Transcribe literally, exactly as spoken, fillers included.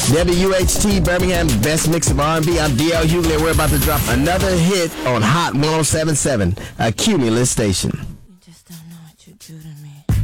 W H T Birmingham, best mix of R and B. I'm D L Hughley, and we're about to drop another hit on Hot one oh seven point seven, a Cumulus station.